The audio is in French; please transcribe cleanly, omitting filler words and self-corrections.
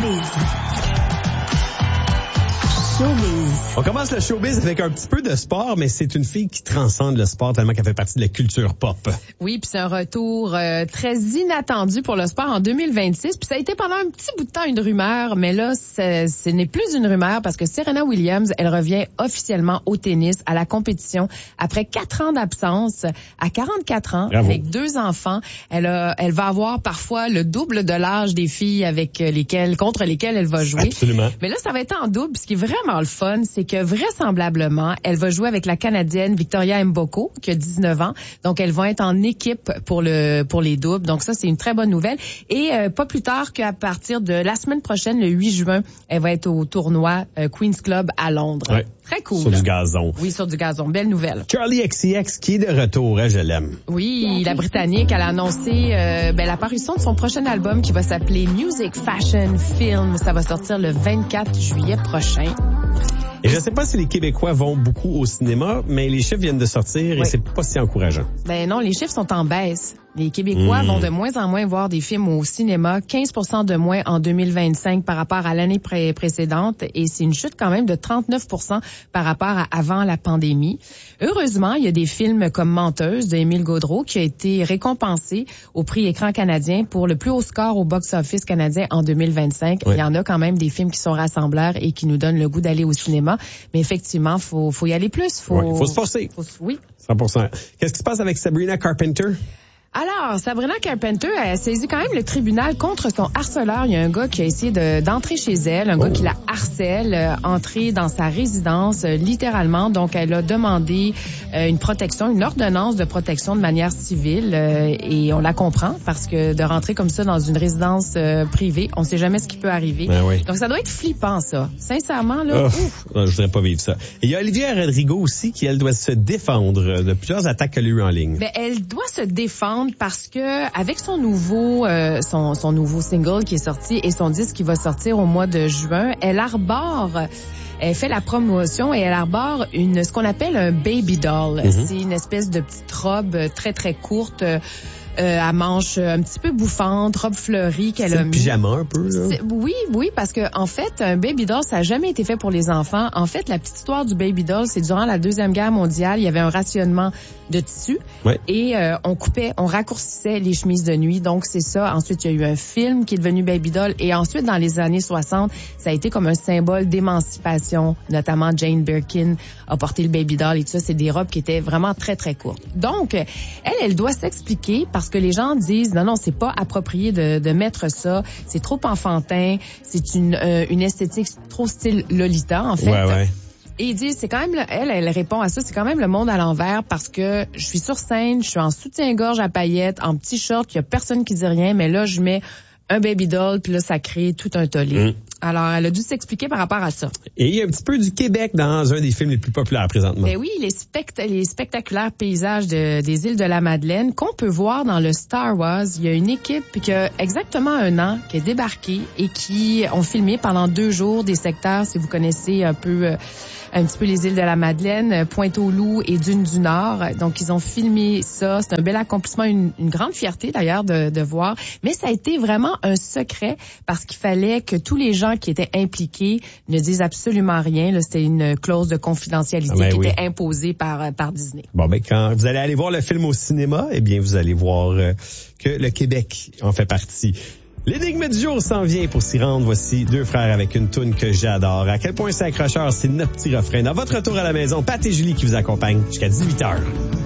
On commence le showbiz avec un petit peu de sport, mais c'est une fille qui transcende le sport tellement qu'elle fait partie de la culture pop. Oui, puis c'est un retour très inattendu pour le sport en 2026. Puis ça a été pendant un petit bout de temps une rumeur, mais là, ce n'est plus une rumeur parce que Serena Williams, elle revient officiellement au tennis, à la compétition, après 4 ans d'absence, à 44 ans, Bravo. avec 2 enfants. Elle va avoir parfois le double de l'âge des filles contre lesquelles elle va jouer. Absolument. Mais là, ça va être en double. Ce qui est vraiment le fun, c'est que vraisemblablement, elle va jouer avec la Canadienne Victoria Mboko, qui a 19 ans. Donc, elles vont être en équipe pour les doubles. Donc, ça, c'est une très bonne nouvelle. Et pas plus tard qu'à partir de la semaine prochaine, le 8 juin, elle va être au tournoi Queen's Club à Londres. Ouais. Très cool. Sur du gazon. Oui, sur du gazon. Belle nouvelle. Charli XCX qui est de retour, hein, je l'aime. Oui, la Britannique, elle a annoncé l'apparition de son prochain album qui va s'appeler Music, Fashion, Film. Ça va sortir le 24 juillet prochain. Et je sais pas si les Québécois vont beaucoup au cinéma, mais les chiffres viennent de sortir et c'est pas si encourageant. Ben non, les chiffres sont en baisse. Les Québécois vont de moins en moins voir des films au cinéma, 15% de moins en 2025 par rapport à l'année précédente, et c'est une chute quand même de 39% par rapport à avant la pandémie. Heureusement, il y a des films comme Menteuse de Émile Gaudreau qui a été récompensé au prix Écran canadien pour le plus haut score au box-office canadien en 2025. Oui. Il y en a quand même des films qui sont rassembleurs et qui nous donnent le goût d'aller au cinéma, mais effectivement, faut y aller plus. Faut se forcer. Oui. 100%. Qu'est-ce qui se passe avec Sabrina Carpenter? Alors, Sabrina Carpenter a saisi quand même le tribunal contre son harceleur. Il y a un gars qui a essayé d'entrer chez elle, un gars qui la harcèle, entrer dans sa résidence, littéralement. Donc, elle a demandé une protection, une ordonnance de protection de manière civile, et on la comprend parce que de rentrer comme ça dans une résidence privée, on sait jamais ce qui peut arriver. Ben oui. Donc, ça doit être flippant, ça. Sincèrement, là. Je voudrais pas vivre ça. Et il y a Olivia Rodrigo aussi qui, elle, doit se défendre de plusieurs attaques qu'elle a eues en ligne. Ben, elle doit se défendre parce que avec son nouveau single qui est sorti et son disque qui va sortir au mois de juin, elle fait la promotion et elle arbore ce qu'on appelle un baby doll. Mm-hmm. C'est une espèce de petite robe très très courte à manches un petit peu bouffante, robe fleurie qu'elle a mis. C'est le pyjama un peu, là. Oui, parce que en fait, un baby doll, ça n'a jamais été fait pour les enfants. En fait, la petite histoire du baby doll, c'est durant la Deuxième Guerre mondiale, il y avait un rationnement de tissu et on raccourcissait les chemises de nuit. Donc, c'est ça. Ensuite, il y a eu un film qui est devenu baby doll et ensuite, dans les années 60, ça a été comme un symbole d'émancipation. Notamment, Jane Birkin a porté le baby doll et tout ça. C'est des robes qui étaient vraiment très, très courtes. Donc, elle doit s'expliquer parce que les gens disent non, c'est pas approprié de mettre ça, c'est trop enfantin, c'est une esthétique trop style Lolita en fait. Ouais. Et ils disent, c'est quand même, elle répond à ça, c'est quand même le monde à l'envers parce que je suis sur scène, je suis en soutien-gorge à paillettes, en petit short, il y a personne qui dit rien, mais là je mets un baby doll puis là ça crée tout un tollé. Alors, elle a dû s'expliquer par rapport à ça. Et il y a un petit peu du Québec dans un des films les plus populaires présentement. Ben oui, les spectaculaires paysages des îles de la Madeleine qu'on peut voir dans le Star Wars. Il y a une équipe qui a exactement 1 an qui est débarquée et qui ont filmé pendant 2 jours des secteurs, si vous connaissez un petit peu les îles de la Madeleine, Pointe-aux-Loups et Dunes-du-Nord. Donc, ils ont filmé ça. C'est un bel accomplissement, une grande fierté d'ailleurs de voir. Mais ça a été vraiment un secret parce qu'il fallait que tous les gens qui étaient impliqués ne disent absolument rien. Là, c'était une clause de confidentialité qui était imposée par Disney. Bon, ben quand vous allez aller voir le film au cinéma, eh bien, vous allez voir que le Québec en fait partie. L'énigme du jour s'en vient pour s'y rendre. Voici 2 frères avec une toune que j'adore. À quel point c'est accrocheur, c'est notre petit refrain. Dans votre retour à la maison, Pat et Julie qui vous accompagnent jusqu'à 18h.